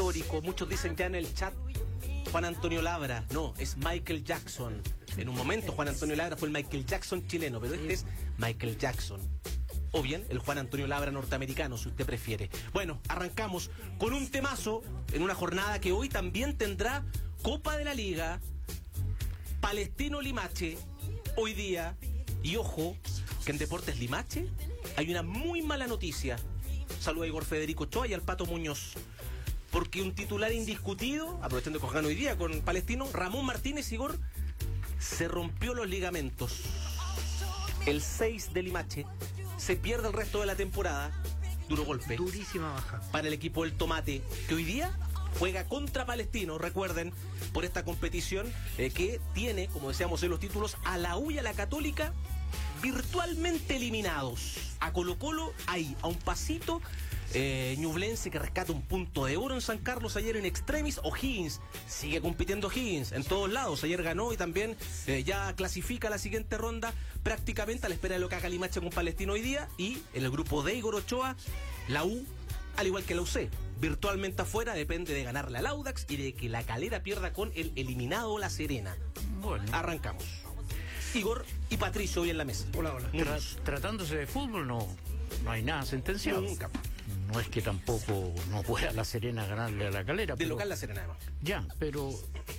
histórico. Muchos dicen ya en el chat Juan Antonio Labra. No, es Michael Jackson. En un momento Juan Antonio Labra fue el Michael Jackson chileno, pero este es Michael Jackson. O bien el Juan Antonio Labra norteamericano, si usted prefiere. Bueno, arrancamos con un temazo en una jornada que hoy también tendrá Copa de la Liga, Palestino Limache, hoy día. Y ojo, que en Deportes Limache hay una muy mala noticia. Saluda a Igor Federico Ochoa y al Pato Muñoz. Porque un titular indiscutido, aprovechando que juegan hoy día con Palestino, Ramón Martínez, Igor, se rompió los ligamentos. El 6 de Limache se pierde el resto de la temporada. Duro golpe. Durísima baja. Para el equipo del Tomate, que hoy día juega contra Palestino, recuerden, por esta competición que tiene, como decíamos en los títulos, a la U y a la Católica virtualmente eliminados. A Colo-Colo ahí, a un pasito. Ñublense que rescata un punto de oro en San Carlos ayer en extremis. O'Higgins, sigue compitiendo O'Higgins en todos lados, ayer ganó y también ya clasifica a la siguiente ronda, prácticamente a la espera de lo que haga Limache con Palestino hoy día. Y en el grupo de Igor Ochoa, la U, al igual que la UC, virtualmente afuera, depende de ganarle al Audax y de que la Calera pierda con el eliminado La Serena. Bueno, arrancamos. Igor y Patricio hoy en la mesa. Hola. Tratándose de fútbol no hay nada sentenciado. Nunca. No es que tampoco no pueda La Serena ganarle a la Calera. De local La Serena, además. Ya, pero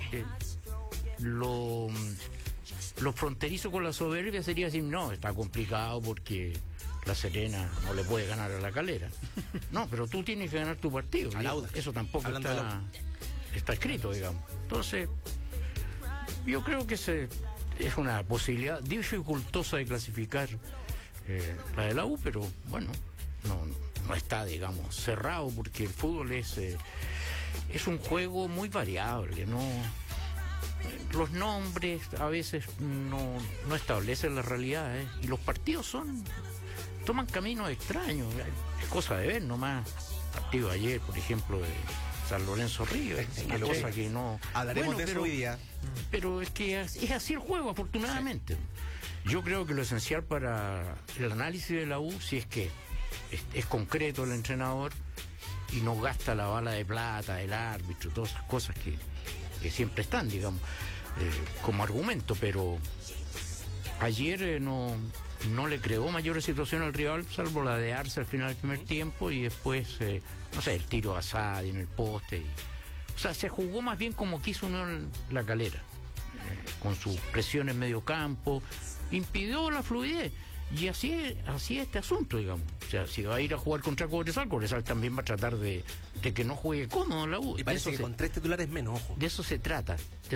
lo fronterizo con la soberbia sería decir, no, está complicado porque La Serena no le puede ganar a la Calera. No, pero tú tienes que ganar tu partido. Eso tampoco está escrito, digamos. Entonces, yo creo que es una posibilidad dificultosa de clasificar la de la U, pero bueno, no está, digamos, cerrado, porque el fútbol es un juego muy variable, ¿no? Los nombres a veces no establecen la realidad, y los partidos toman caminos extraños. Es cosa de ver nomás. Partido ayer, por ejemplo, de San Lorenzo Río, es una cosa que no... Hablaremos de eso hoy día. Pero es que es así el juego, afortunadamente. Sí. Yo creo que lo esencial para el análisis de la U, si es que es concreto el entrenador y no gasta la bala de plata del árbitro, todas esas cosas que siempre están, digamos, como argumento, pero ayer no le creó mayores situaciones al rival, salvo la de Arce al final del primer tiempo y después, no sé, el tiro a Sadi en el poste. O sea, se jugó más bien como quiso uno en la Calera, con su presión en medio campo, impidió la fluidez. Y así es este asunto, digamos. O sea, si va a ir a jugar contra Cobresal también va a tratar de que no juegue cómodo la U. Y parece que con 3 titulares menos, ojo. De eso se trata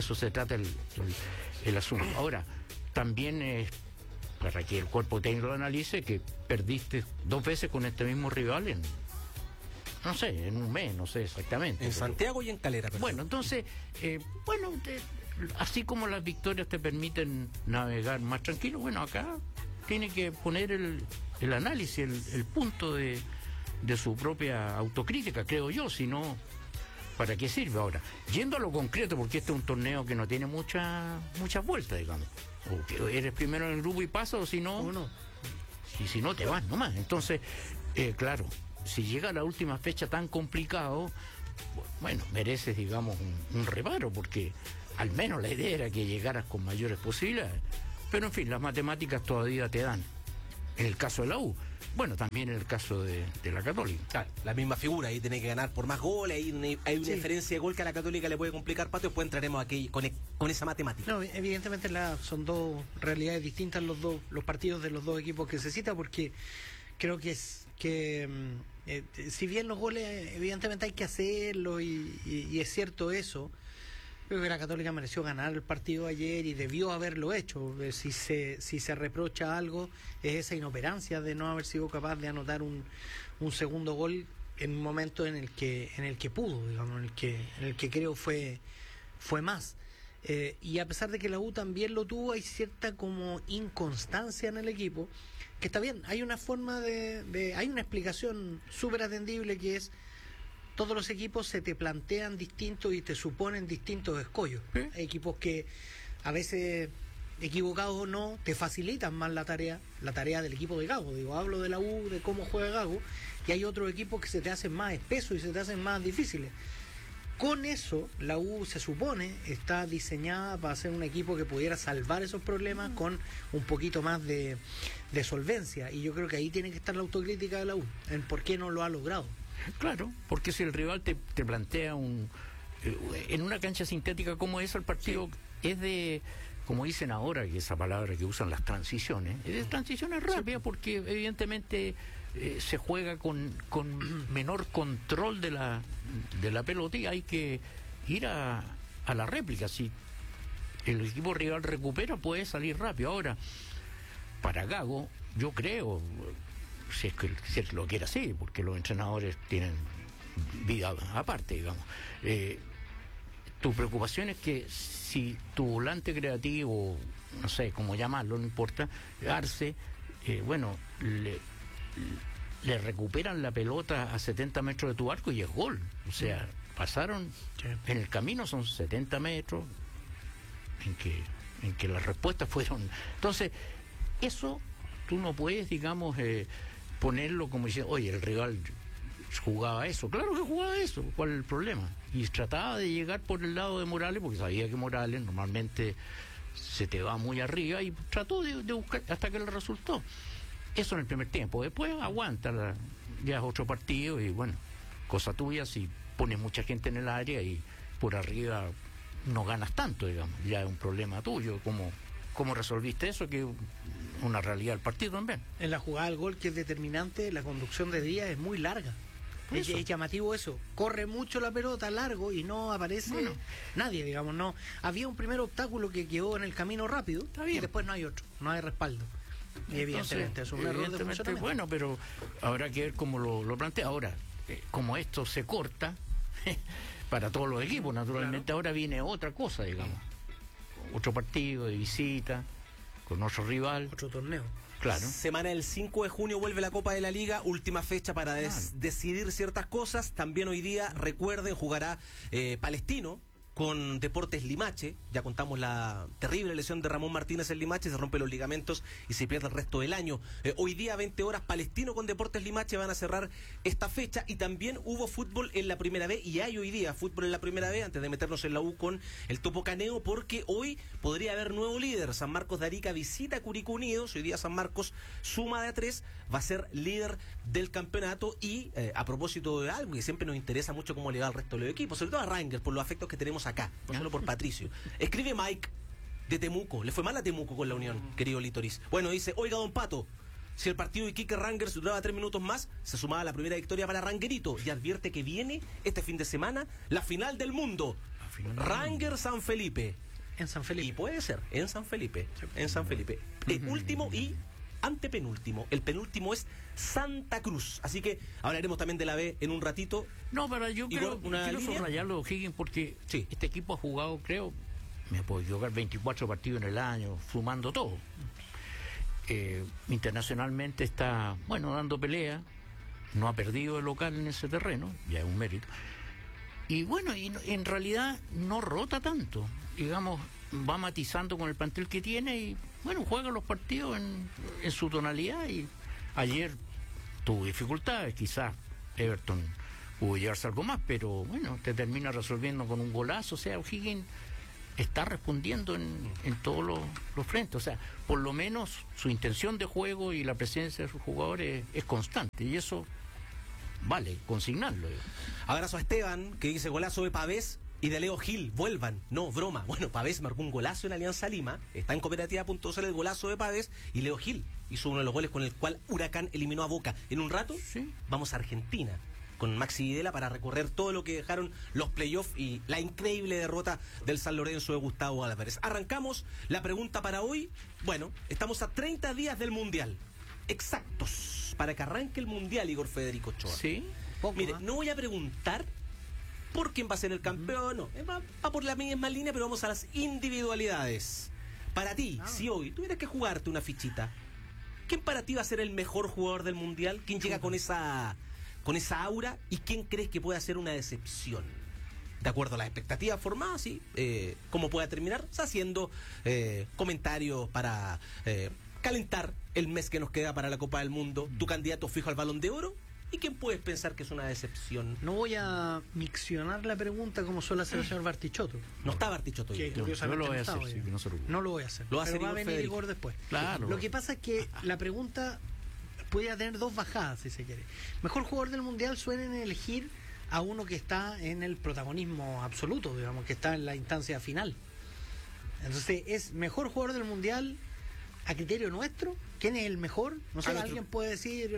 el asunto. Ahora, también es para que el cuerpo técnico lo analice, que perdiste 2 veces con este mismo rival en un mes, no sé exactamente. En Santiago y en Calera. Bueno, entonces, así como las victorias te permiten navegar más tranquilo, bueno, acá tiene que poner el análisis, el punto de su propia autocrítica, creo yo, si no, ¿para qué sirve? Ahora, yendo a lo concreto, porque este es un torneo que no tiene muchas vueltas, digamos. O que eres primero en el grupo y pasas, o si no, y si no te vas nomás. Entonces, claro, si llega a la última fecha tan complicado, bueno, mereces, digamos, un reparo, porque al menos la idea era que llegaras con mayores posibilidades. Pero en fin, las matemáticas todavía te dan. En el caso de la U, bueno, también en el caso de la Católica. Claro, la misma figura, ahí tiene que ganar por más goles, hay una diferencia de gol que a la Católica le puede complicar, Pato, después entraremos aquí con esa matemática. No, evidentemente son dos realidades distintas los partidos de los dos equipos que se cita, porque creo que si bien los goles evidentemente hay que hacerlo y es cierto eso, creo que la Católica mereció ganar el partido ayer y debió haberlo hecho. Si se reprocha algo, es esa inoperancia de no haber sido capaz de anotar un segundo gol en un momento en el que pudo, digamos, en el que creo fue más. Y a pesar de que la U también lo tuvo, hay cierta como inconstancia en el equipo, que está bien, hay una forma hay una explicación súper atendible, que es: todos los equipos se te plantean distintos y te suponen distintos escollos. Hay equipos que a veces, equivocados o no, te facilitan más la tarea del equipo de Gago. Hablo de la U, de cómo juega Gago, y hay otros equipos que se te hacen más espesos y se te hacen más difíciles. Con eso, la U se supone está diseñada para ser un equipo que pudiera salvar esos problemas con un poquito más de solvencia. Y yo creo que ahí tiene que estar la autocrítica de la U, en por qué no lo ha logrado. Claro, porque si el rival te plantea en una cancha sintética como esa, el partido es de, como dicen ahora, que esa palabra que usan, las transiciones, es de transiciones rápidas, porque evidentemente se juega con menor control de la pelota y hay que ir a la réplica. Si el equipo rival recupera, puede salir rápido. Ahora, para Gago, yo creo, si es que lo quiere así, porque los entrenadores tienen vida aparte, digamos. Tu preocupación es que si tu volante creativo, no sé cómo llamarlo, no importa, Arce, le recuperan la pelota a 70 metros de tu arco y es gol. O sea, pasaron, en el camino son 70 metros en que las respuestas fueron... Entonces, eso tú no puedes, digamos, ponerlo como diciendo, oye, el rival jugaba eso. Claro que jugaba eso, ¿cuál es el problema? Y trataba de llegar por el lado de Morales, porque sabía que Morales normalmente se te va muy arriba, y trató de buscar hasta que le resultó. Eso en el primer tiempo. Después aguanta, ya es otro partido y bueno, cosa tuya si pones mucha gente en el área y por arriba no ganas tanto, digamos. Ya es un problema tuyo. ¿Cómo resolviste eso? Que es una realidad del partido también. En la jugada del gol, que es determinante, la conducción de Díaz es muy larga. Es llamativo eso. Corre mucho la pelota, largo, y no aparece nadie, digamos. No había un primer obstáculo que quedó en el camino rápido, y después no hay otro, no hay respaldo. Y evidentemente es un error de funcionamiento. Bueno, pero habrá que ver cómo lo plantea. Ahora, como esto se corta para todos los equipos, naturalmente, ahora viene otra cosa, digamos. Otro partido de visita, con otro rival. Otro torneo. Claro. Semana del 5 de junio vuelve la Copa de la Liga, última fecha para decidir ciertas cosas. También hoy día, recuerden, jugará Palestino con Deportes Limache. Ya contamos la terrible lesión de Ramón Martínez en Limache, se rompen los ligamentos y se pierde el resto del año. Hoy día, 20 horas, Palestino con Deportes Limache van a cerrar esta fecha. Y también hubo fútbol en la Primera B, y hay hoy día fútbol en la Primera B, antes de meternos en la U con el Topo Caneo, porque hoy podría haber nuevo líder. San Marcos de Arica visita a Curicó Unidos. Hoy día San Marcos suma de a 3, va a ser líder del campeonato. Y a propósito de algo que siempre nos interesa mucho, cómo le va al resto de los equipos, sobre todo a Rangers, por los afectos que tenemos acá, no solo por Patricio. Escribe Mike de Temuco. Le fue mal a Temuco con la Unión, querido Litoris. Bueno, dice, oiga, don Pato, si el partido de Iquique Rangers duraba 3 minutos más, se sumaba la primera victoria para Rangerito, y advierte que viene este fin de semana la final del mundo. Rangers San Felipe. En San Felipe. Y puede ser, en San Felipe. En San Felipe. Último y antepenúltimo. El penúltimo es Santa Cruz. Así que hablaremos también de la B en un ratito. No, pero yo quiero subrayarlo, Higgins, porque este equipo ha jugado, creo, me puedo equivocar, 24 partidos en el año, sumando todo. Internacionalmente está, dando pelea, no ha perdido el local en ese terreno, ya es un mérito. Y en realidad no rota tanto, digamos, va matizando con el plantel que tiene y juega los partidos en su tonalidad. Y ayer tuvo dificultades, quizás Everton pudo llevarse algo más, pero te termina resolviendo con un golazo. O sea, O'Higgins está respondiendo en todos los frentes. O sea, por lo menos su intención de juego y la presencia de sus jugadores es constante, y eso vale consignarlo. Abrazo a Esteban, que dice golazo de Pavés y de Leo Gil, vuelvan. No, broma. Bueno, Pavés marcó un golazo en Alianza Lima, está en cooperativa.cl el golazo de Pavés, y Leo Gil hizo uno de los goles con el cual Huracán eliminó a Boca. En un rato vamos a Argentina con Maxi Videla para recorrer todo lo que dejaron los playoffs y la increíble derrota del San Lorenzo de Gustavo Álvarez. Arrancamos la pregunta para hoy. Estamos a 30 días del Mundial, exactos, para que arranque el Mundial, Igor Federico Ochoa. Sí. Mire, no voy a preguntar por quién va a ser el campeón, no, va por la misma línea, pero vamos a las individualidades. Para ti, si hoy tuvieras que jugarte una fichita, ¿quién para ti va a ser el mejor jugador del Mundial? ¿Quién llega con esa aura? ¿Y quién crees que puede ser una decepción? De acuerdo a las expectativas formadas, ¿cómo pueda terminar? Haciendo comentarios para calentar el mes que nos queda para la Copa del Mundo. Tu candidato fijo al Balón de Oro ¿Y quién puedes pensar que es una decepción? No voy a miccionar la pregunta como suele hacer el señor Bartichotto. No está Bartichotto hoy. Que curiosamente lo voy a estaba hacer, hoy. sí, que no se preocupe. No lo voy a hacer. Lo va a hacer pero va a Igor venir Federico. Igor después. Claro. Lo que pasa es que la pregunta podría tener dos bajadas, si se quiere. Mejor jugador del Mundial suelen elegir a uno que está en el protagonismo absoluto, digamos, que está en la instancia final. Entonces, ¿es mejor jugador del Mundial a criterio nuestro? ¿Quién es el mejor? No sé, alguien puede decir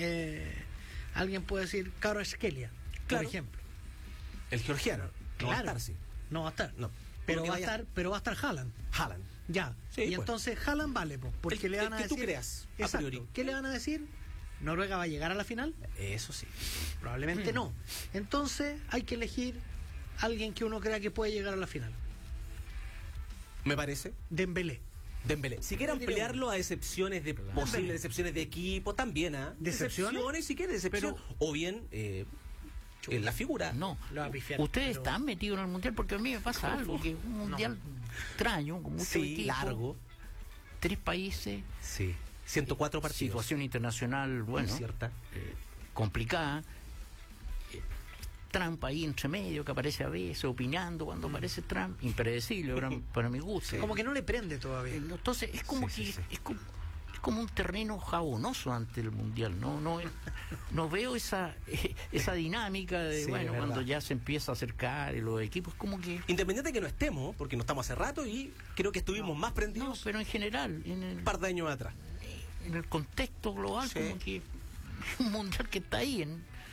Caro Esquelia, Claro. por ejemplo. El georgiano. No va a Claro. estar, sí. No va a estar. No. Pero Porque va a estar Haaland. Haaland. Ya. Sí, y pues. entonces Haaland vale, pues, porque El- le van el a que tú decir. creas, a Exacto. priori. ¿Qué le van a decir? ¿Noruega va a llegar a la final? Eso sí. Probablemente no. Entonces hay que elegir a alguien que uno crea que puede llegar a la final. Me parece. Dembélé. Dembélé. Si quiere ampliarlo a decepciones de posibles decepciones de equipo, también, ¿ah? ¿Decepciones? Si quiere, decepción. O bien, en la figura. No, Lo va a pifiar, ustedes pero- están metidos en el mundial porque a mí me pasa algo, que es un mundial extraño, con mucho Sí, equipo, largo. 3 países, Sí. 104 partidos. situación internacional, bueno, Muy cierta. complicada. Trump ahí entre medio, que aparece a veces, opinando cuando aparece Trump, impredecible para mi gusto. Como que no le prende todavía. Entonces es como Sí, que sí, sí. Es como un terreno jabonoso ante el mundial. No veo esa dinámica de Sí, bueno, es cuando verdad. ya se empieza a acercar y los equipos como que Independiente de que no estemos, porque no estamos hace rato y creo que estuvimos más no, prendidos pero en general un par de años atrás. en el contexto global Sí. como que un mundial que está ahí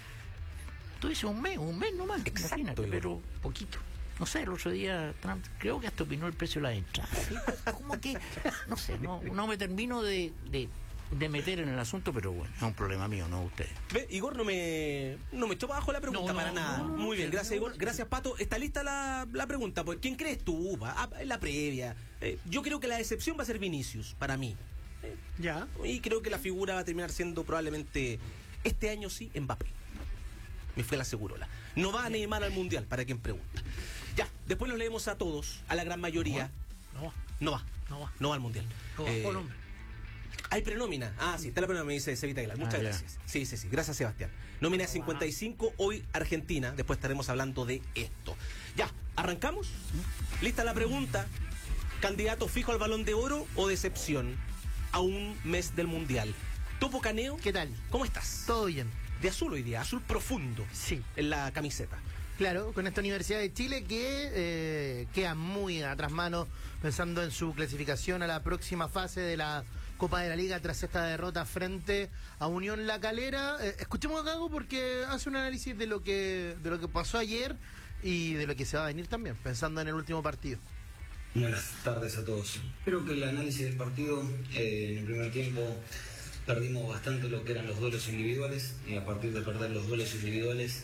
tú dices un mes nomás, Exacto, imagínate, Igor. pero poquito. No sé, el otro día Trump creo que hasta opinó el precio de la entrada. ¿Sí? Como que, no sé, no me termino de meter en el asunto, pero bueno, es un problema mío, no de ustedes. Ve, Igor no me echó para abajo la pregunta, No, para nada. no, Muy bien, gracias Igor. Gracias Pato. Está lista la pregunta. Pues, ¿quién crees tú? En la previa. Yo creo que la decepción va a ser Vinicius, para mí. Ya. Y creo que la figura va a terminar siendo probablemente este año sí Mbappé. Me fue la segurola. No va a Neymar al Mundial, para quien pregunta. Ya, después los leemos a todos, a la gran mayoría. No, No va. no va. No va al Mundial. No va, Colombia. Hay prenómina. Ah, sí, está la prenómina, me dice Sevita Aguilar. Muchas ya. gracias. Sí. Gracias, Sebastián. Nómina de 55, hoy Argentina. Después estaremos hablando de esto. Ya, ¿arrancamos? ¿Lista la pregunta? ¿Candidato fijo al Balón de Oro o decepción a un mes del Mundial? Topo Caneo, ¿Qué tal? ¿cómo estás? Todo bien. De azul hoy día, azul profundo. Sí. En la camiseta. Claro, con esta Universidad de Chile que queda muy atrás mano pensando en su clasificación a la próxima fase de la Copa de la Liga tras esta derrota frente a Unión La Calera. Escuchemos a Gago porque hace un análisis de lo que pasó ayer y de lo que se va a venir también, pensando en el último partido. Buenas tardes a todos. Creo que el análisis del partido, en el primer tiempo perdimos bastante lo que eran los duelos individuales y a partir de perder los duelos individuales,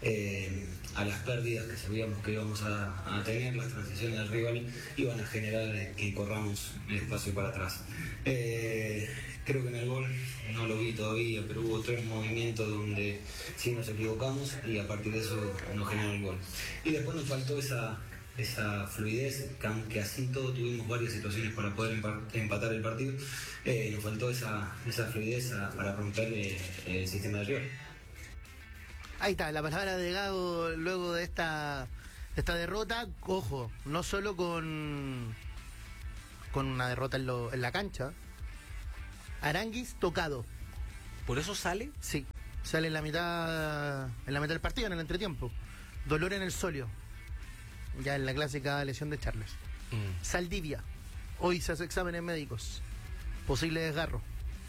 a las pérdidas que sabíamos que íbamos a tener, las transiciones del rival iban a generar que corramos el espacio para atrás. Creo que en el gol no lo vi todavía, pero hubo 3 movimientos donde sí nos equivocamos y a partir de eso nos generó el gol. Y después nos faltó esa fluidez, que aunque así todo tuvimos varias situaciones para poder empatar el partido, nos faltó esa fluidez para romper el sistema de rival. Ahí está, la palabra de Gago luego de esta derrota. Ojo, no solo con una derrota en la cancha. Aranguis tocado. ¿Por eso sale? Sí, sale en la mitad del partido, en el entretiempo. Dolor en el sóleo. Ya en la clásica lesión de Charles. Saldivia. Hoy se hace exámenes médicos. Posible desgarro.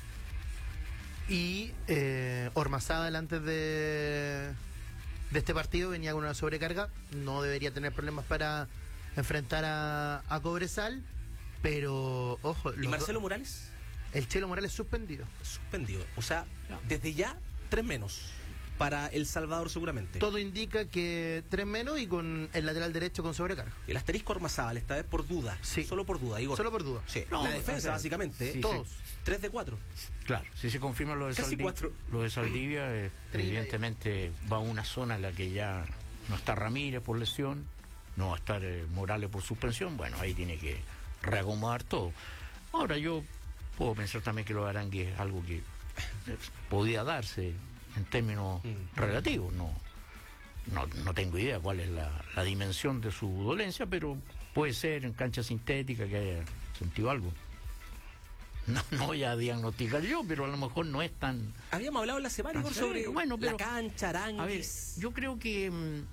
Y Ormazábal antes de este partido venía con una sobrecarga. No debería tener problemas para enfrentar a Cobresal. Pero, ojo. ¿Y Marcelo Morales? El Chelo Morales suspendido. Suspendido. O sea, desde ya, 3 menos. Para El Salvador seguramente. Todo indica que 3 menos y con el lateral derecho con sobrecarga. El asterisco Ormazábal, esta vez por duda. Sí. Solo por duda, Igor. Solo por duda. Sí. No, la defensa, o sea, básicamente. sí, todos. 3 de 4. Claro, si se confirma lo de Casi Saldivia, 4. lo de Saldivia evidentemente va a una zona en la que ya no está Ramírez por lesión, no va a estar Morales por suspensión, bueno, ahí tiene que reacomodar todo. Ahora yo puedo pensar también que lo de Arangui es algo que podía darse en términos relativos. No tengo idea cuál es la dimensión de su dolencia, pero puede ser en cancha sintética que haya sentido algo. No voy a diagnosticar yo, pero a lo mejor no es tan... Habíamos hablado en la semana sobre la cancha, Aranguis. A ver, yo creo que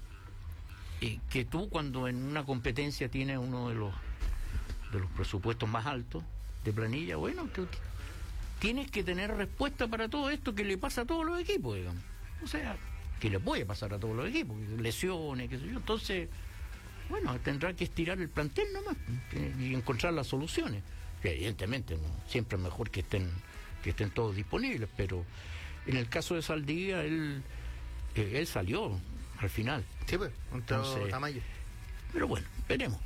tú cuando en una competencia tienes uno de los presupuestos más altos de planilla, bueno, tienes que tener respuesta para todo esto que le pasa a todos los equipos, digamos. O sea, que le puede pasar a todos los equipos, lesiones, qué sé yo. Entonces, bueno, tendrá que estirar el plantel nomás y encontrar las soluciones. Que evidentemente siempre es mejor que estén todos disponibles, pero en el caso de Saldivia, él salió al final. Sí, pues, entonces, Tamayo. Pero bueno, veremos.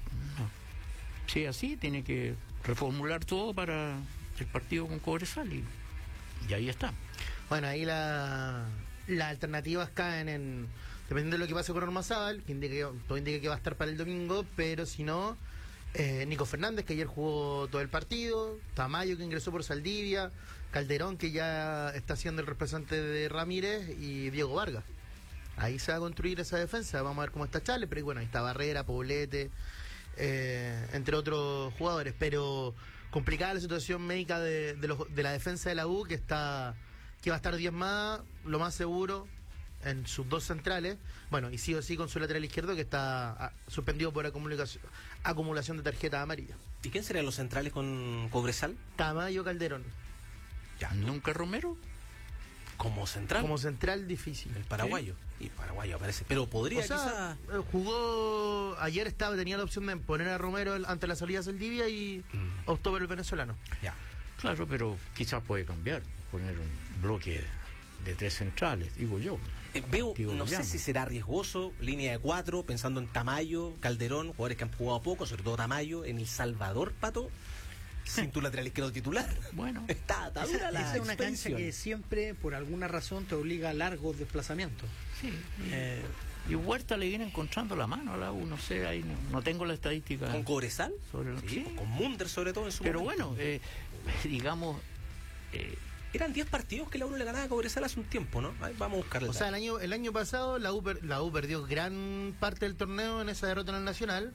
Si es así, tiene que reformular todo para el partido con Cobresal y ahí está. Bueno, ahí las alternativas caen en, dependiendo de lo que pase con Ormazábal, todo indica que va a estar para el domingo, pero si no, Nico Fernández, que ayer jugó todo el partido, Tamayo, que ingresó por Saldivia, Calderón, que ya está siendo el representante de Ramírez, y Diego Vargas. Ahí se va a construir esa defensa. Vamos a ver cómo está Chale, pero bueno, ahí está Barrera, Poblete, entre otros jugadores. Pero complicada la situación médica de la defensa de la U, que va a estar diezmada, lo más seguro, en sus dos centrales. Bueno, y sí o sí con su lateral izquierdo, que está suspendido por acumulación de tarjetas amarillas. ¿Y quién serían los centrales con Cobresal? Tamayo, Calderón. Ya, ¿nunca Romero? Como central. Como central difícil. El paraguayo. Sí. Y paraguayo aparece. Pero podría, quizá... jugó... Ayer tenía la opción de poner a Romero ante la salida de Saldivia y optó por el venezolano. Ya. Claro, pero quizás puede cambiar. Poner un bloque de 3 centrales, digo yo. No sé si será riesgoso, línea de 4, pensando en Tamayo, Calderón, jugadores que han jugado poco, sobre todo Tamayo, en El Salvador, Pato, sin tu lateral izquierdo titular. Bueno, está dura esa es una cancha que siempre, por alguna razón, te obliga a largos desplazamientos. Sí. Y Huerta le viene encontrando la mano a la U, no sé, ahí no tengo la estadística. ¿Con Cobresal? Sí. Con Munder sobre todo en su Pero momento. Bueno, digamos... Eran 10 partidos que la U le ganaba a Cobresal hace un tiempo, ¿no? Vamos a buscarla. O sea, el año pasado la U perdió gran parte del torneo en esa derrota en el Nacional,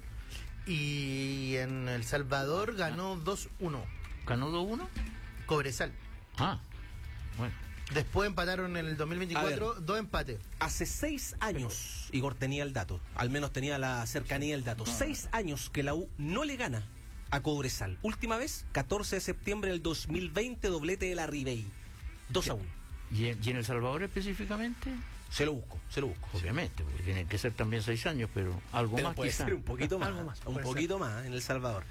y en El Salvador ganó 2-1. ¿Ganó 2-1? Cobresal. Bueno. Después empataron en el 2024, 2 empates. Hace 6 años, Igor tenía el dato, al menos tenía la cercanía del dato. 6 años que la U no le gana a Cobresal. Última vez, 14 de septiembre del 2020, doblete de la Ribey. 2-1. ¿Y en El Salvador específicamente? Se lo busco. Obviamente, porque tienen que ser también 6 años, pero algo pero más puede quizá. ser un poquito más. Un poquito más en El Salvador.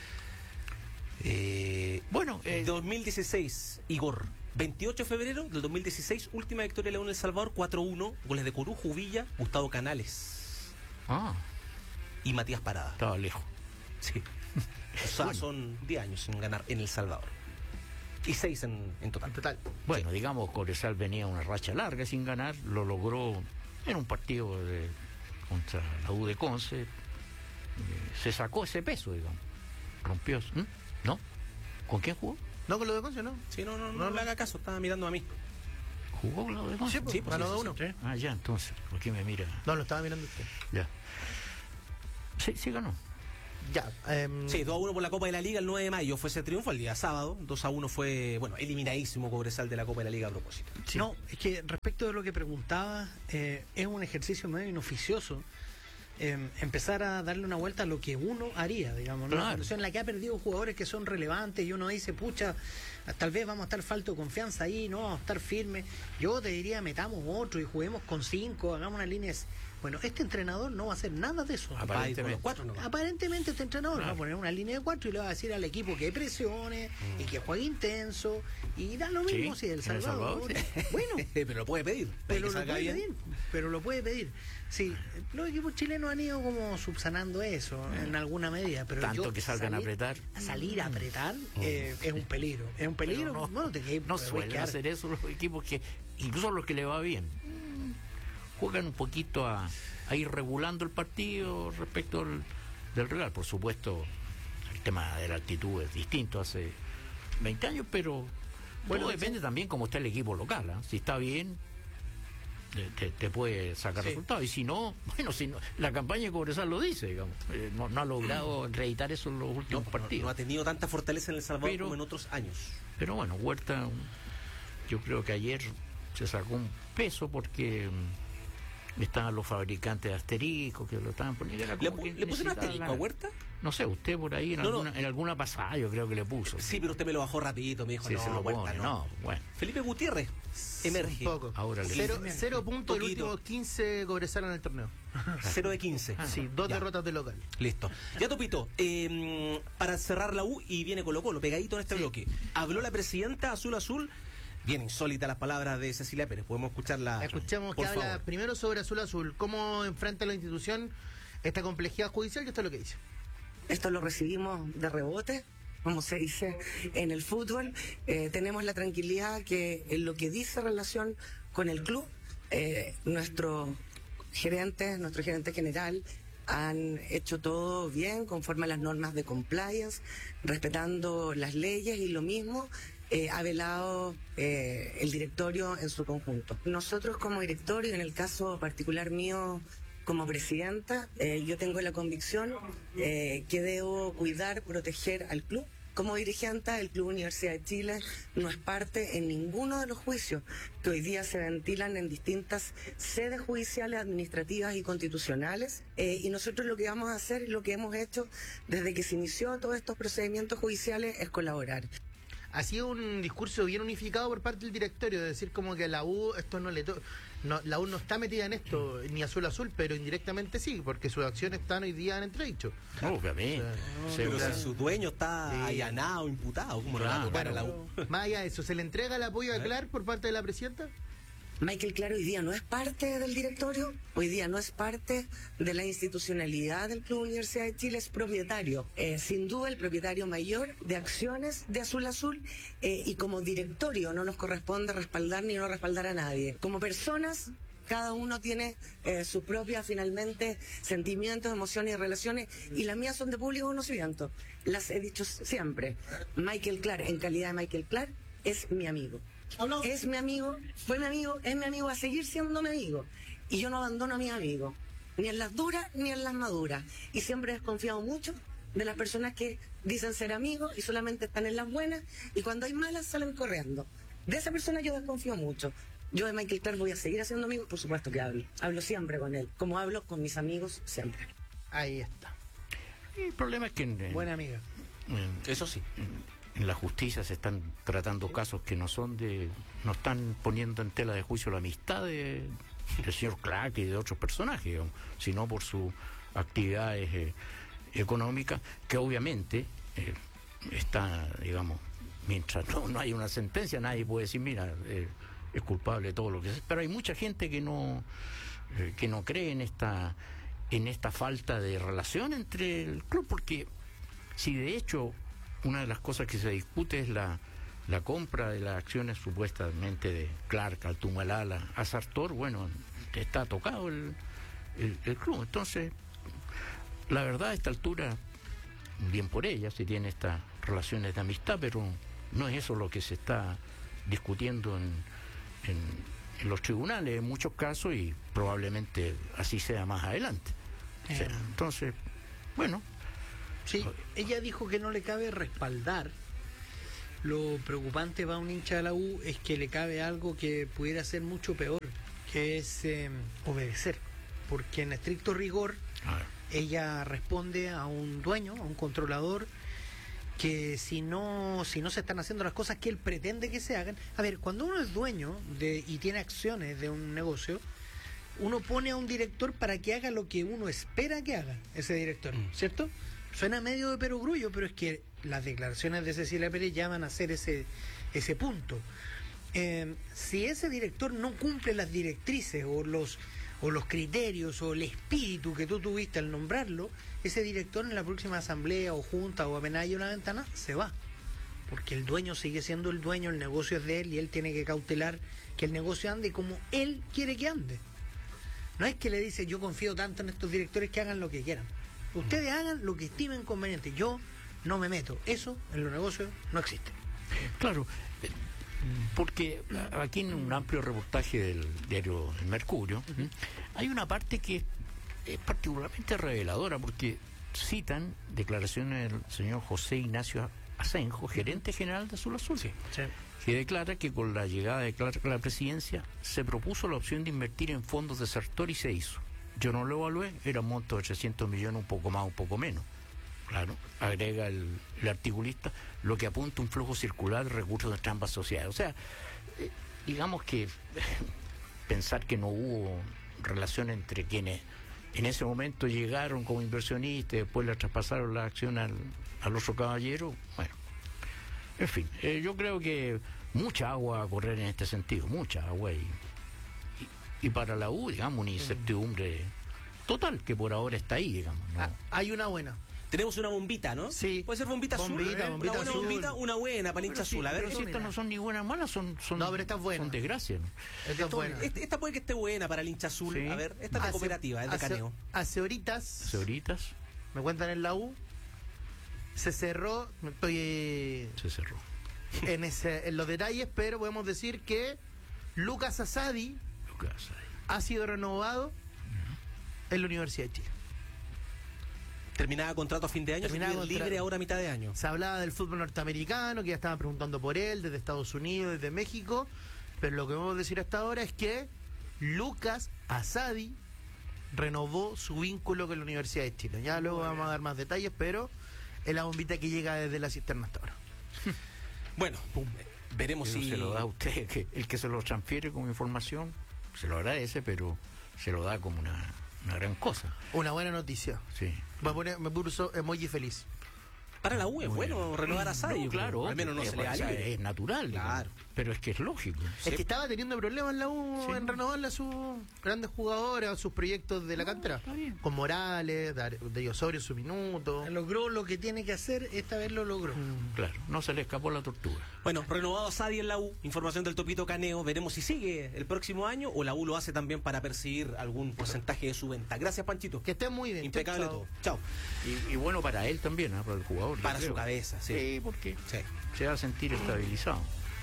2016, Igor. 28 de febrero del 2016, última victoria de la U en El Salvador, 4-1. Goles de Corujo, Villa, Gustavo Canales. Y Matías Parada. Estaba lejos. Sí. O sea, son 10 años sin ganar en El Salvador. Y 6 en total. Bueno, digamos, Cobresal venía una racha larga sin ganar, lo logró en un partido contra la U de Conce, se sacó ese peso, digamos, rompió. ¿No? ¿Con quién jugó? No, con lo de Conce, ¿no? Sí, no le haga caso, estaba mirando a mí. ¿Jugó con lo de Conce? Sí, pues ganó 2-1. Ah, ya, entonces, ¿por qué me mira? No, lo estaba mirando usted. Ya. Sí ganó. Ya. Sí, 2-1 por la Copa de la Liga el 9 de mayo fue ese triunfo, el día sábado. 2-1 fue, eliminadísimo Cobresal de la Copa de la Liga a propósito. Sí. No, es que respecto de lo que preguntaba, es un ejercicio medio inoficioso empezar a darle una vuelta a lo que uno haría, digamos, ¿no? Una situación en la que ha perdido jugadores que son relevantes y uno dice, pucha, tal vez vamos a estar falto de confianza ahí, no vamos a estar firmes. Yo te diría, metamos otro y juguemos con 5, hagamos una línea. Bueno, este entrenador no va a hacer nada de eso. Aparentemente este entrenador va a poner una línea de 4 y le va a decir al equipo que presione y que juegue intenso y da lo mismo si El Salvador. Bueno, pero lo puede pedir. Pero lo puede pedir. Sí, los equipos chilenos han ido como subsanando eso en alguna medida, pero tanto que salgan a apretar. Salir a apretar es un peligro. Es un peligro. No suelen hacer eso los equipos que, incluso los que le va bien, juegan un poquito a ir regulando el partido respecto del rival. Por supuesto, el tema de la actitud es distinto hace 20 años, pero bueno, depende también cómo está el equipo local. Si está bien, te puede sacar resultados. Y si no, la campaña de Cobresal lo dice, digamos. No ha logrado reeditar eso en los últimos partidos. No ha tenido tanta fortaleza en El Salvador como en otros años. Pero bueno, Huerta, yo creo que ayer se sacó un peso porque estaban los fabricantes de asterisco que lo estaban poniendo. ¿Le puso un asterisco a Huerta? No sé, usted por ahí en alguna pasada yo creo que le puso. Sí, pero usted me lo bajó rapidito, me dijo, sí, se lo Huerta, pone, bueno. Felipe Gutiérrez emerge. Un poco. Ahora le 0 puntos el último 15 Cobresal en el torneo. 0 de 15. Sí, 2 derrotas de local. Listo. Ya, Topito, para cerrar la U y viene Colo-Colo, pegadito en este bloque. Habló la presidenta Azul. Bien insólita las palabras de Cecilia Pérez. Podemos escucharla. Escuchamos que habla primero sobre Azul. ¿Cómo enfrenta la institución esta complejidad judicial? Y esto es lo que dice. Esto lo recibimos de rebote, como se dice en el fútbol. Tenemos la tranquilidad que en lo que dice relación con el club, nuestro gerente general, han hecho todo bien, conforme a las normas de compliance, respetando las leyes, y lo mismo ha velado el directorio en su conjunto. Nosotros como directorio, en el caso particular mío como presidenta, yo tengo la convicción que debo cuidar, proteger al club. Como dirigente, el Club Universidad de Chile no es parte en ninguno de los juicios que hoy día se ventilan en distintas sedes judiciales, administrativas y constitucionales. Y nosotros lo que vamos a hacer, lo que hemos hecho desde que se inició todos estos procedimientos judiciales, es colaborar. Ha sido un discurso bien unificado por parte del directorio, de decir como que la U esto la U no está metida en esto, ni Azul, pero indirectamente sí, porque sus acciones están hoy día en entredicho. Obviamente. Pero si su dueño está allanado, imputado, ¿cómo lo va a tocar a la U? Más allá de eso, ¿se le entrega el apoyo a Clark por parte de la presidenta? Michael Clark hoy día no es parte del directorio, hoy día no es parte de la institucionalidad del Club Universidad de Chile, es propietario, sin duda el propietario mayor de acciones de Azul, y como directorio no nos corresponde respaldar ni no respaldar a nadie. Como personas, cada uno tiene sus propias, finalmente, sentimientos, emociones y relaciones, y las mías son de público conocimiento. Las he dicho siempre. Michael Clark, en calidad de Michael Clark, es mi amigo. Es mi amigo, fue mi amigo, es mi amigo, va a seguir siendo mi amigo. Y yo no abandono a mis amigos, ni en las duras ni en las maduras. Y siempre he desconfiado mucho de las personas que dicen ser amigos y solamente están en las buenas, y cuando hay malas salen corriendo. De esa persona yo desconfío mucho. Yo de Michael Clark voy a seguir haciendo amigos, por supuesto que hablo. Hablo siempre con él, como hablo con mis amigos siempre. Ahí está. Y el problema es que... Buena amiga. Eso sí. En la justicia se están tratando casos que no están poniendo en tela de juicio la amistad del señor Clark y de otros personajes, digamos, sino por sus actividades económicas, que obviamente está, digamos, mientras no hay una sentencia, nadie puede decir, mira, es culpable de todo lo que es. Pero hay mucha gente que no cree en esta falta de relación entre el club, porque si de hecho una de las cosas que se discute es la compra de las acciones supuestamente de Clark al Tumalala a Sartor, bueno, está tocado el club. Entonces, la verdad, a esta altura, bien por ella, si tiene estas relaciones de amistad, pero no es eso lo que se está discutiendo en los tribunales en muchos casos, y probablemente así sea más adelante. Entonces, bueno. Sí, ella dijo que no le cabe respaldar. Lo preocupante para un hincha de la U es que le cabe algo que pudiera ser mucho peor, que es obedecer. Porque en estricto rigor, ella responde a un dueño, a un controlador, que si no se están haciendo las cosas que él pretende que se hagan. A ver, cuando uno es dueño y tiene acciones de un negocio, uno pone a un director para que haga lo que uno espera que haga ese director, ¿cierto? Suena medio de perogrullo, pero es que las declaraciones de Cecilia Pérez llaman a hacer ese punto. Si ese director no cumple las directrices o los criterios o el espíritu que tú tuviste al nombrarlo, ese director en la próxima asamblea o junta o apenas haya una ventana, se va. Porque el dueño sigue siendo el dueño, el negocio es de él y él tiene que cautelar que el negocio ande como él quiere que ande. No es que le dice, yo confío tanto en estos directores que hagan lo que quieran. Ustedes hagan lo que estimen conveniente. Yo no me meto. Eso en los negocios no existe. Claro, Porque aquí en un amplio reportaje del diario El Mercurio, hay una parte que es particularmente reveladora, porque citan declaraciones del señor José Ignacio Asenjo, gerente general de Azul Azul, que declara que con la llegada de Clark a la presidencia se propuso la opción de invertir en fondos desertor y se hizo. Yo no lo evalué, era un monto de 800 millones, un poco más, un poco menos. Claro, agrega el articulista, lo que apunta un flujo circular de recursos de ambas sociedades. O sea, digamos que pensar que no hubo relación entre quienes en ese momento llegaron como inversionistas y después le traspasaron la acción al otro caballero, bueno, en fin, yo creo que mucha agua a correr en este sentido, mucha agua y para la U, digamos, una incertidumbre total que por ahora está ahí, digamos, ¿no? Hay una buena. Tenemos una bombita, ¿no? Sí. Puede ser bombita azul. Bombita una buena azul. bombita, una buena para el hincha azul. A ver, pero si estas no son ni buenas ni malas, son No, pero esta es buena. son desgracias, ¿no? Esta es buena. esta puede que esté buena para el hincha azul. Sí. A ver, esta es de cooperativa, es de Caneo. Hace horitas, Ahoritas me cuentan en la U, se cerró, estoy se cerró. en los detalles, pero podemos decir que Lucas Asadi Lucas, ahí. ha sido renovado en la Universidad de Chile. Terminaba contrato a fin de año, Terminaba se queda contrato. libre ahora a mitad de año. Se hablaba del fútbol norteamericano, que ya estaban preguntando por él, desde Estados Unidos, desde México, pero lo que podemos decir hasta ahora es que Lucas Asadi renovó su vínculo con la Universidad de Chile. Ya luego vamos a dar más detalles, pero es la bombita que llega desde la cisterna hasta ahora. Bueno, veremos Eso si se lo da a usted, que el que se lo transfiere como información, se lo agradece, pero se lo da como una gran cosa. Una buena noticia. Sí. Me puso emoji feliz. para la U es bueno renovar a Sadio. No, claro, al menos no se le da o sea, libre. es natural, Claro. pero es que es lógico. Es que estaba teniendo problemas en la U Sí. en renovarle a sus grandes jugadores, a sus proyectos de la cantera. está bien. Con Morales, de Osorio su minuto. Logró lo que tiene que hacer, esta vez lo logró. Claro, no se le escapó la tortuga. Bueno, renovado a Sadio en la U, información del Topito Caneo, veremos si sigue el próximo año o la U lo hace también para percibir algún porcentaje de su venta. Gracias, Panchito. Que estén muy bien. Impecable Chao, todo. Chao. Y bueno para él también, para el jugador. yo Para su creo. cabeza, sí. Sí, porque Sí. se va a sentir estabilizado.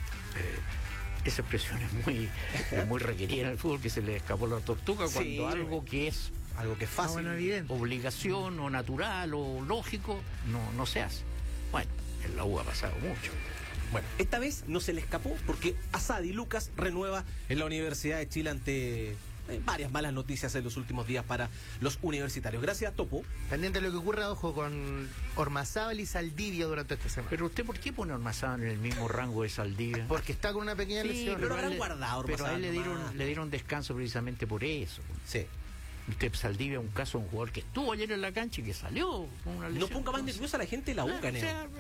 Esa expresión es muy requerida en el fútbol, que se le escapó la tortuga cuando Sí. algo que es Algo que es fácil. bueno, evidente. obligación o natural o lógico no se hace. Bueno, en la U ha pasado mucho. Bueno, esta vez no se le escapó porque Asadi Lucas renueva en la Universidad de Chile ante varias malas noticias en los últimos días para los universitarios. Gracias, Topo. Pendiente de lo que ocurra, ojo, con Ormazábal y Saldivia durante esta semana. Pero usted, ¿por qué pone a Ormazábal en el mismo rango de Saldivia? Porque está con una pequeña lesión. pero a habrán él- guardado pero a él Ormazábal le dieron descanso precisamente por eso. Sí. Usted, Saldivia, un caso de un jugador que estuvo ayer en la cancha y que salió con una No lesión. ponga más nerviosa a la gente de la U, Claro, Caneo. o sea,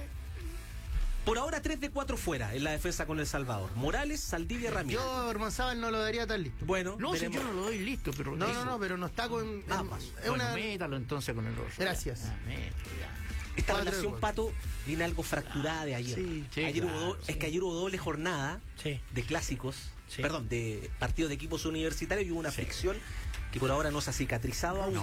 Por ahora 3 de 4 fuera en la defensa con El Salvador. Morales, Saldivia, Ramírez. Yo a Ormazábal no lo daría tan listo. Bueno, no, si veremos. yo no lo doy listo, pero No, pero no está con... Nada más. Es Bueno, una... métalo entonces con el otro. Gracias. Métalo, ya. Esta 4 de relación, 4. Pato, viene algo fracturada de ayer. sí, Ayer claro, hubo es que ayer hubo doble jornada Sí. de clásicos, Sí. perdón, de partidos de equipos universitarios y hubo una fricción que por ahora no se ha cicatrizado aún.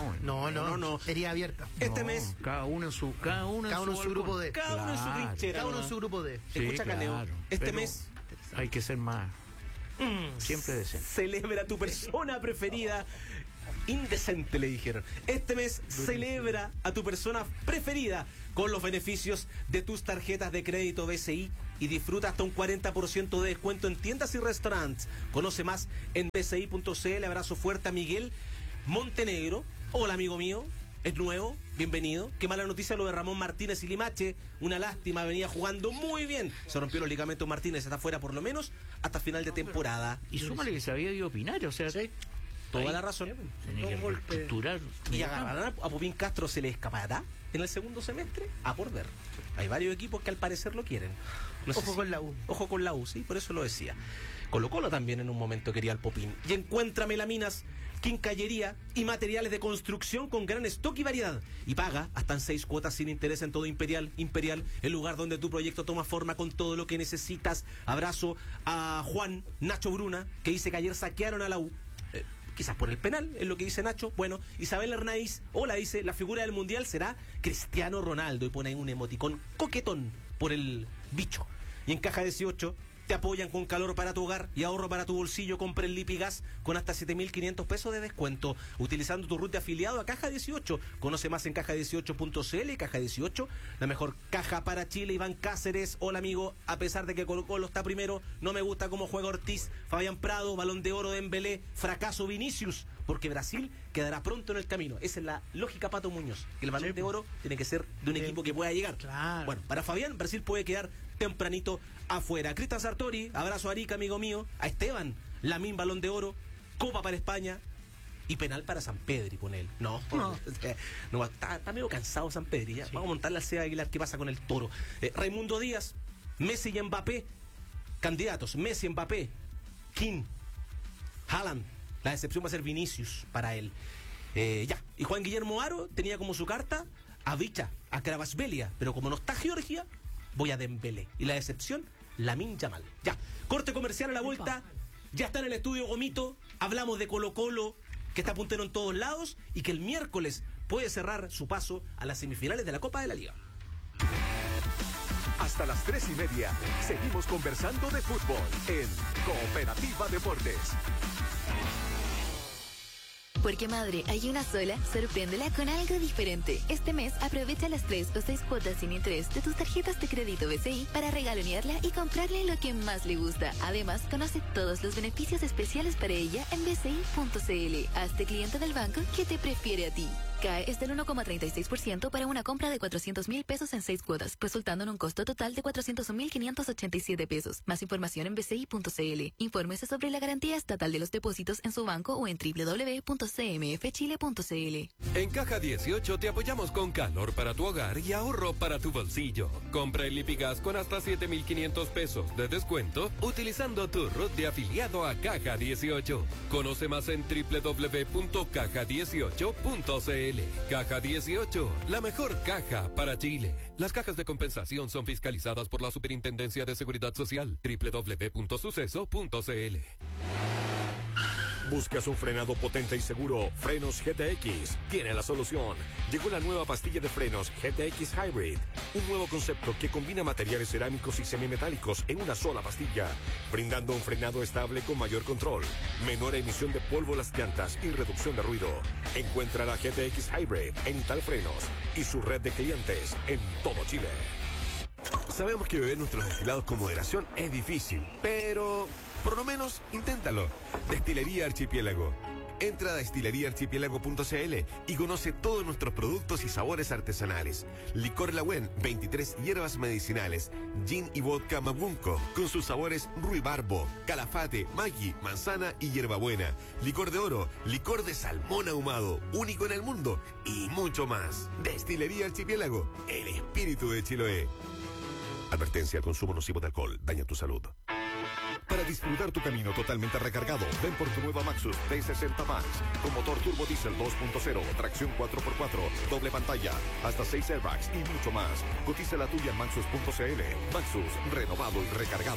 No. Herida abierta. Este No, mes, cada uno en su grupo de... cada uno en su Claro. trinchera. Cada uno en ¿no? su grupo de... Sí, Escucha, Caneo, claro, este pero mes hay que ser más siempre decente. celebra a tu persona preferida. Indecente, le dijeron. Este mes celebra a tu persona preferida con los beneficios de tus tarjetas de crédito BCI y disfruta hasta un 40% de descuento en tiendas y restaurantes. Conoce más en bci.cl. Abrazo fuerte a Miguel Montenegro. Hola, amigo mío. Es nuevo, bienvenido. Qué mala noticia lo de Ramón Martínez y Limache. Una lástima, venía jugando muy bien. Se rompió los ligamentos Martínez, está fuera por lo menos hasta final de temporada. Y súmale que se había ido a opinar, o sea, Sí. Toda ahí la razón. tenía que Dos golpes. reestructurar. ¿Y agarrarán a Popín Castro? ¿Se le escapará en el segundo semestre? A por ver. Hay varios equipos que al parecer lo quieren. No sé Ojo si- con la U. Ojo con la U, sí, por eso lo decía. Colo-Colo también en un momento quería al Popín. Y encuentra melaminas, quincallería y materiales de construcción con gran stock y variedad. Y paga hasta en 6 cuotas sin interés en todo Imperial. Imperial, el lugar donde tu proyecto toma forma con todo lo que necesitas. Abrazo a Juan Nacho Bruna, que dice que ayer saquearon a la U. Quizás por el penal, es lo que dice Nacho. Bueno, Isabel Hernández, hola, dice, la figura del Mundial será Cristiano Ronaldo. Y pone ahí un emoticón coquetón por el bicho. Y en caja 18, te apoyan con calor para tu hogar y ahorro para tu bolsillo. Compra el Lipigas con hasta 7.500 pesos de descuento utilizando tu RUT de afiliado a Caja 18. Conoce más en caja18.cl y Caja 18, la mejor caja para Chile. Iván Cáceres, hola amigo, a pesar de que Colo-Colo está primero, no me gusta cómo juega Ortiz. Fabián Prado, Balón de Oro de Dembélé, fracaso Vinicius, porque Brasil quedará pronto en el camino. Esa es la lógica, Pato Muñoz, que el Balón de Oro tiene que ser de un equipo que pueda llegar. Claro. Bueno, para Fabián, Brasil puede quedar tempranito afuera. Cristian Sartori, abrazo a Arica, amigo mío. A Esteban, Lamín, Balón de Oro, Copa para España y penal para San Pedri con él. No, está medio cansado San Pedri. ¿Ya? Sí. Vamos a montarle al Seba Aguilar, ¿qué pasa con el Toro? Raimundo Díaz, Messi y Mbappé, candidatos, Messi, Mbappé, King, Haaland. La decepción va a ser Vinicius para él. Ya. Y Juan Guillermo Aro tenía como su carta a Vicha, a Kvaratskhelia, pero como no está Georgia, voy a Dembélé. Y la decepción, Lamine Yamal. Ya, corte comercial a la vuelta. Ya está en el estudio Gomito. Hablamos de Colo-Colo, que está puntero en todos lados y que el miércoles puede cerrar su paso a las semifinales de la Copa de la Liga. Hasta las 3:30 seguimos conversando de fútbol en Cooperativa Deportes. Porque madre, hay una sola, sorpréndela con algo diferente. Este mes aprovecha las 3 o 6 cuotas sin interés de tus tarjetas de crédito BCI para regalonearla y comprarle lo que más le gusta. Además, conoce todos los beneficios especiales para ella en bci.cl. Hazte cliente del banco que te prefiere a ti. CAE es del 1,36% para una compra de 400,000 pesos en 6 cuotas, resultando en un costo total de 401,587 pesos. Más información en bci.cl. Infórmese sobre la garantía estatal de los depósitos en su banco o en www.cmfchile.cl. En Caja 18 te apoyamos con calor para tu hogar y ahorro para tu bolsillo. Compra el Lipigas con hasta 7.500 pesos de descuento utilizando tu RUT de afiliado a Caja 18. Conoce más en www.caja18.cl. Caja 18, la mejor caja para Chile. Las cajas de compensación son fiscalizadas por la Superintendencia de Seguridad Social. www.suceso.cl. ¿Buscas un frenado potente y seguro? Frenos GTX tiene la solución. Llegó la nueva pastilla de frenos GTX Hybrid, un nuevo concepto que combina materiales cerámicos y semimetálicos en una sola pastilla, brindando un frenado estable con mayor control, menor emisión de polvo a las llantas y reducción de ruido. Encuentra la GTX Hybrid en Italfrenos y su red de clientes en todo Chile. Sabemos que beber nuestros destilados con moderación es difícil, pero por lo menos inténtalo. Destilería Archipiélago. Entra a destileriaarchipiélago.cl y conoce todos nuestros productos y sabores artesanales. Licor Lagüen, 23 hierbas medicinales. Gin y vodka Mabunco, con sus sabores ruibarbo, calafate, maggi, manzana y hierbabuena. Licor de oro, licor de salmón ahumado, único en el mundo, y mucho más. Destilería Archipiélago, el espíritu de Chiloé. Advertencia: el consumo nocivo de alcohol daña tu salud. Para disfrutar tu camino totalmente recargado, ven por tu nueva Maxus T60 Max, con motor turbo diesel 2.0, tracción 4x4, doble pantalla, hasta 6 airbags y mucho más. Cotiza la tuya en Maxus.cl. Maxus, renovado y recargado.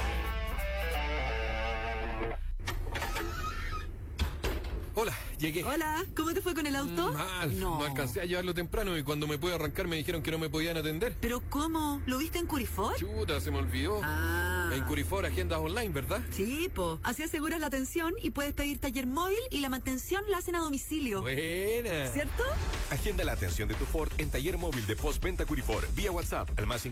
Hola, llegué. Hola, ¿cómo te fue con el auto? Mal, no alcancé a llevarlo temprano y cuando me pude arrancar me dijeron que no me podían atender. ¿Pero cómo? ¿Lo viste en Curifor? Chuta, se me olvidó. En Curifor, agendas online, ¿verdad? Sí, po. Así aseguras la atención y puedes pedir taller móvil y la mantención la hacen a domicilio. Buena. ¿Cierto? Agenda la atención de tu Ford en taller móvil de postventa Curifor vía WhatsApp al más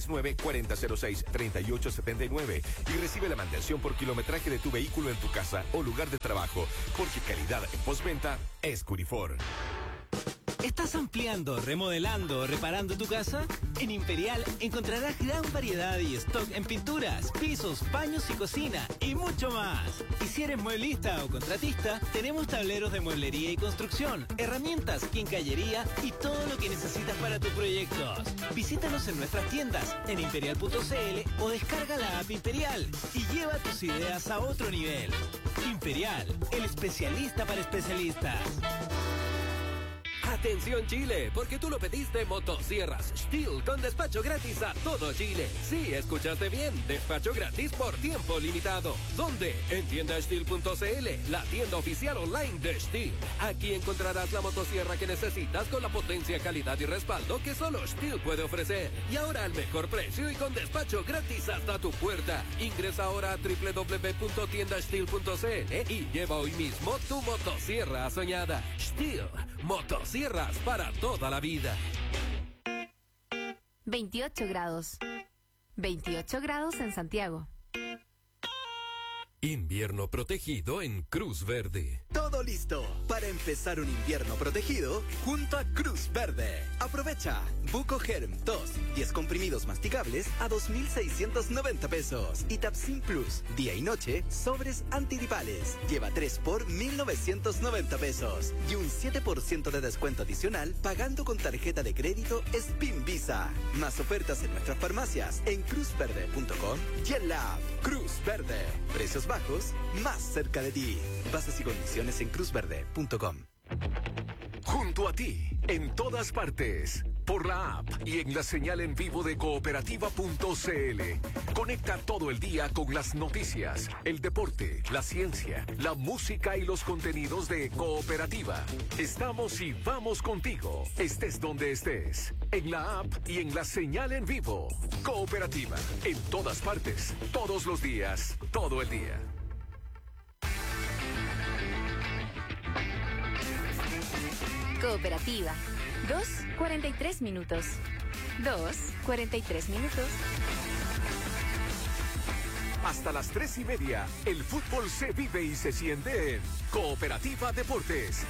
569-4006-3879 y recibe la mantención por kilometraje de tu vehículo en tu casa o lugar de trabajo, porque calidad en postventa es Curifor. ¿Estás ampliando, remodelando o reparando tu casa? En Imperial encontrarás gran variedad y stock en pinturas, pisos, baños y cocina y mucho más. Y si eres mueblista o contratista, tenemos tableros de mueblería y construcción, herramientas, quincallería y todo lo que necesitas para tus proyectos. Visítanos en nuestras tiendas en imperial.cl o descarga la app Imperial y lleva tus ideas a otro nivel. Imperial, el especialista para especialistas. Atención Chile, porque tú lo pediste. Motosierras Steel con despacho gratis a todo Chile. Sí, escuchaste bien, despacho gratis por tiempo limitado. ¿Dónde? En tiendasteel.cl, la tienda oficial online de Steel. Aquí encontrarás la motosierra que necesitas con la potencia, calidad y respaldo que solo Steel puede ofrecer. Y ahora al mejor precio y con despacho gratis hasta tu puerta. Ingresa ahora a www.tiendasteel.cl y lleva hoy mismo tu motosierra soñada. Steel, motosierras para toda la vida. 28 grados. 28 grados en Santiago. Invierno protegido en Cruz Verde. Todo listo para empezar un invierno protegido junto a Cruz Verde. Aprovecha Buco Germ 2, 10 comprimidos masticables a 2.690 pesos. Y Tapsin Plus, día y noche, sobres antigripales. Lleva 3 por 1.990 pesos. Y un 7% de descuento adicional pagando con tarjeta de crédito Spin Visa. Más ofertas en nuestras farmacias en cruzverde.com y en la app Cruz Verde. Precios bajos, más cerca de ti. Bases y condiciones en cruzverde.com. Junto a ti, en todas partes, por la app y en la señal en vivo de cooperativa.cl. Conecta todo el día con las noticias, el deporte, la ciencia, la música y los contenidos de Cooperativa. Estamos y vamos contigo, estés donde estés, en la app y en la señal en vivo. Cooperativa, en todas partes, todos los días, todo el día. Cooperativa. 2:43 minutos. 2:43 minutos. Hasta las 3:30, el fútbol se vive y se siente en Cooperativa Deportes.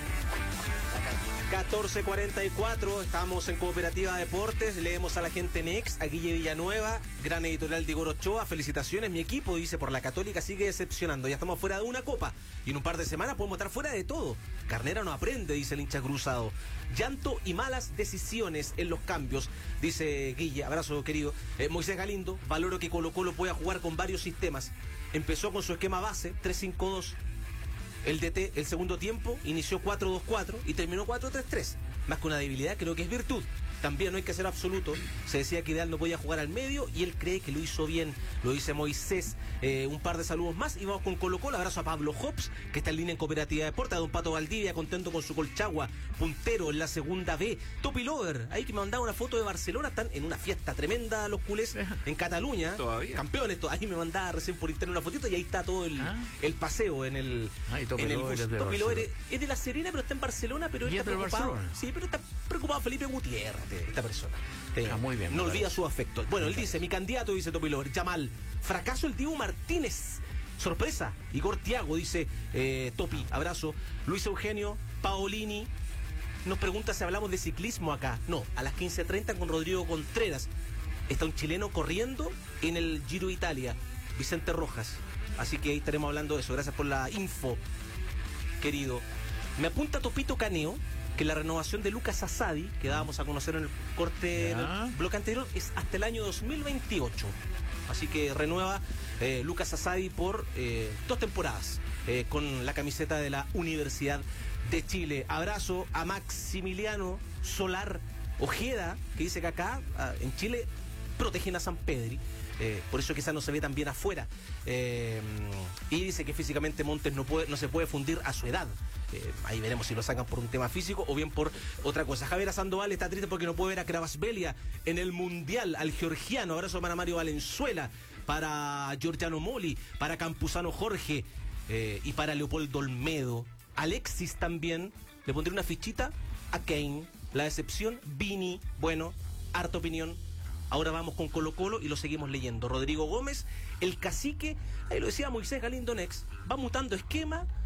14:44, estamos en Cooperativa Deportes, leemos a la gente en Ex, a Guille Villanueva, gran editorial de Igor Ochoa, felicitaciones, mi equipo, dice, por la Católica sigue decepcionando, ya estamos fuera de una copa, y en un par de semanas podemos estar fuera de todo. Carnera no aprende, dice el hincha cruzado. Llanto y malas decisiones en los cambios, dice Guille, abrazo querido. Moisés Galindo, valoro que Colo-Colo pueda jugar con varios sistemas, empezó con su esquema base, 3-5-2, el DT, el segundo tiempo, inició 4-2-4 y terminó 4-3-3. Más que una debilidad, creo que es virtud. También no hay que ser absoluto. Se decía que Ideal no podía jugar al medio y él cree que lo hizo bien. Lo dice Moisés. Un par de saludos más y vamos con Colo-Colo. Abrazo a Pablo Hobbs, que está en línea en Cooperativa Deportes. A don Pato Valdivia, contento con su Colchagua, puntero en la segunda B. Topi Lover, ahí que me mandaba una foto de Barcelona. Están en una fiesta tremenda los culés en Cataluña. Todavía. Campeones. Ahí me mandaba recién por internet una fotito y ahí está todo el paseo en el Topi Lover es de La Serena, pero está en Barcelona. Pero él está preocupado. Sí, pero está preocupado Felipe Gutiérrez, esta persona. Muy bien. No olvida su afecto. Bueno, él dice, mi candidato, dice Topi Lover, Yamal. Fracaso el Dibu Martínez. Sorpresa. Igor Tiago, dice Topi, abrazo. Luis Eugenio, Paolini. Nos pregunta si hablamos de ciclismo acá. No, a las 15:30 con Rodrigo Contreras. Está un chileno corriendo en el Giro de Italia, Vicente Rojas. Así que ahí estaremos hablando de eso. Gracias por la info, querido. Me apunta Topito Caneo que la renovación de Lucas Asadi, que dábamos a conocer en el corte del bloque anterior, es hasta el año 2028. Así que renueva Lucas Asadi por 2 temporadas con la camiseta de la Universidad de Chile. Abrazo a Maximiliano Solar Ojeda, que dice que acá en Chile protegen a San Pedri. Por eso quizás no se ve tan bien afuera. Y dice que físicamente Montes no se puede fundir a su edad. Ahí veremos si lo sacan por un tema físico o bien por otra cosa. Javier Sandoval está triste porque no puede ver a Kravasvelia en el Mundial, al georgiano. Abrazo para Mario Valenzuela, para Giorgiano Moli, para Campuzano Jorge y para Leopoldo Olmedo. Alexis también, le pondré una fichita a Kane. La decepción, Vini, bueno, harta opinión. Ahora vamos con Colo-Colo y lo seguimos leyendo. Rodrigo Gómez, el cacique, ahí lo decía Moisés Galindo Nex, va mutando esquema,